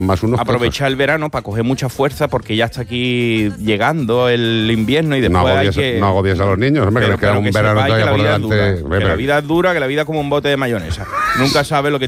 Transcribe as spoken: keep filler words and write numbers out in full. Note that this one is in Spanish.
más unos aprovechar el verano para coger mucha fuerza porque ya está aquí llegando el invierno y después no hay agobies, que... no agobies a los niños, hombre, pero, que les queda pero un que verano sepáis todavía que la por vida delante. es dura, que la vida es dura, que la vida es como un bote de mayonesa. Nunca sabes lo que